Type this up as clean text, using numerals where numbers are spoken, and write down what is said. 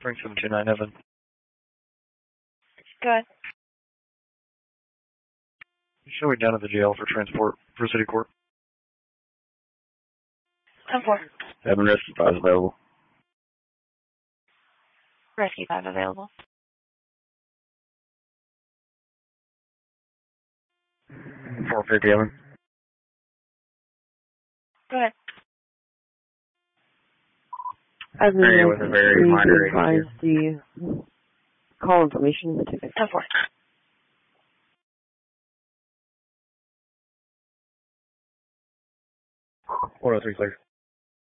Spring 729 Evan. Go ahead. Show me down at the jail for transport for city court. 10-4. Evan, Rescue 5 available. Rescue 5 available. 450, Evan. Go ahead. As Area with a very minor advise the call information in the ticket. 10-4. 103, clear.